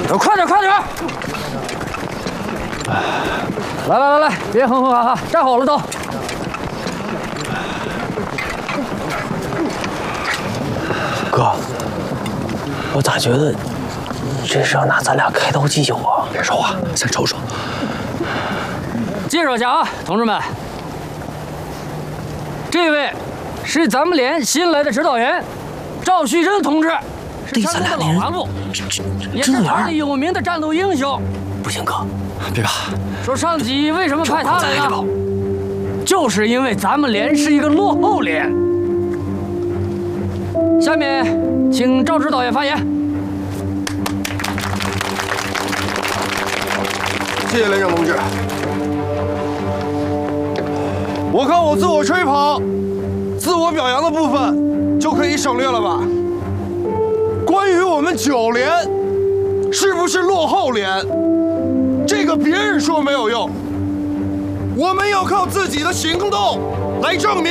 快点，快点！来，别哼哼哈哈，站好了都。 哥，我咋觉得这是要拿咱俩开刀祭酒啊？ 别说话，先瞅瞅。 介绍一下啊，同志们，这位是咱们连新来的指导员赵旭珍同志，是山东的老韩部，也是团里有名的战斗英雄。 不行，哥， 别怕。 说上级为什么派他来呢？就是因为咱们连是一个落后连。下面，请赵指导员发言。 谢谢连长同志。我看我自我吹捧、自我表扬的部分就可以省略了吧？关于我们9连是不是落后连，这个别人说没有用，我们要靠自己的行动来证明。